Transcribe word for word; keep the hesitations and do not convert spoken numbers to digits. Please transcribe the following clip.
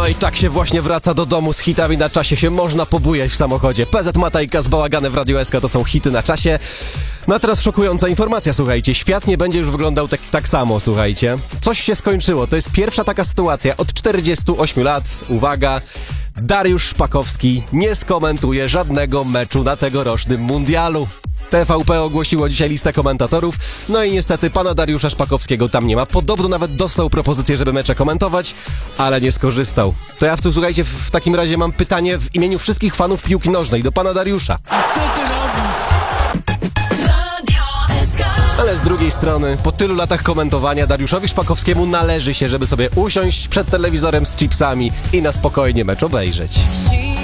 No i tak się właśnie wraca do domu z hitami na czasie, się można pobujać w samochodzie. P Z Matajka z Bałaganem w Radiu S K to są hity na czasie. No a teraz szokująca informacja, słuchajcie, świat nie będzie już wyglądał tak, tak samo, słuchajcie. Coś się skończyło, to jest pierwsza taka sytuacja od czterdziestu ośmiu lat, uwaga, Dariusz Szpakowski nie skomentuje żadnego meczu na tegorocznym mundialu. T V P ogłosiło dzisiaj listę komentatorów, no i niestety pana Dariusza Szpakowskiego tam nie ma. Podobno nawet dostał propozycję, żeby mecze komentować, ale nie skorzystał. To ja w tu, słuchajcie, w, w takim razie mam pytanie w imieniu wszystkich fanów piłki nożnej do pana Dariusza. Co ty robisz? Ale z drugiej strony, po tylu latach komentowania Dariuszowi Szpakowskiemu należy się, żeby sobie usiąść przed telewizorem z chipsami i na spokojnie mecz obejrzeć.